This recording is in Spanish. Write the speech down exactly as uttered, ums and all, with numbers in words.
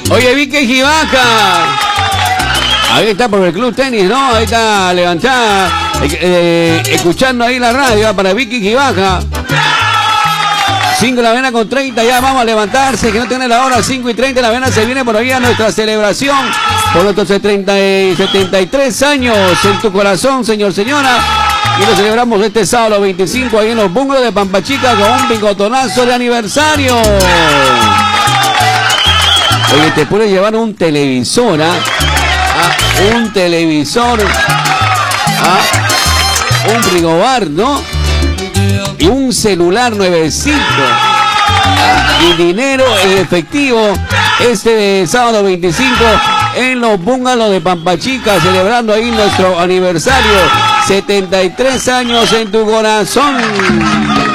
Oye, Vicky Givaca. Ahí está por el Club Tenis, ¿no? Ahí está levantada, eh, eh, escuchando ahí la radio para Vicky Givaca. cinco de la mañana con treinta, ya vamos a levantarse, que no tiene la hora, cinco y treinta de la mañana se viene por ahí a nuestra celebración por nuestros setenta y setenta y tres años en tu corazón, señor, señora. Y lo celebramos este sábado veinticinco ahí en los bungalows de Pampachica con un bigotonazo de aniversario. Oye, te puedes llevar un televisor, ¿ah? ¿Ah? Un televisor, ¿ah? Un frigobar, ¿no? Y un celular nuevecito, ¿ah? Y dinero en efectivo este sábado veinticinco en los bungalows de Pampachica, celebrando ahí nuestro aniversario, setenta y tres años en tu corazón.